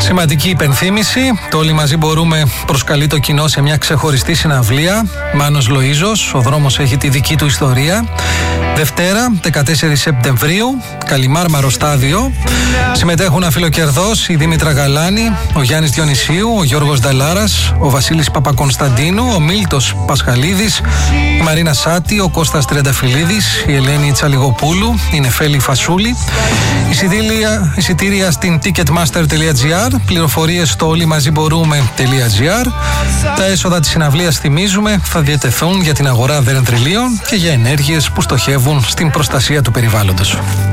Σημαντική υπενθύμηση, το Όλοι Μαζί Μπορούμε προσκαλεί το κοινό σε μια ξεχωριστή συναυλία. Μάνος Λοΐζος, ο δρόμος έχει τη δική του ιστορία. Δευτέρα, 14 Σεπτεμβρίου, Καλιμάρμαρο Στάδιο. Συμμετέχουν αφιλοκερδός η Δήμητρα Γαλάνη, ο Γιάννης Διονυσίου, ο Γιώργος Νταλάρας, ο Βασίλης Παπακονσταντίνου, ο Μίλτος Πασχαλίδης, η Μαρίνα Σάτη, ο Κώστας Τριανταφυλλίδης, η Ελένη Τσαλιγοπούλου, η Νεφέλη Φασούλη. Εισιτήρια στην ticketmaster.gr, πληροφορίες στο όλοιμαζιμπορούμε.gr. Τα έσοδα της συναυλίας, θυμίζουμε, θα διατεθούν για την αγορά δέντριλίων και για ενέργειες που στοχεύουν στην προστασία του περιβάλλοντος.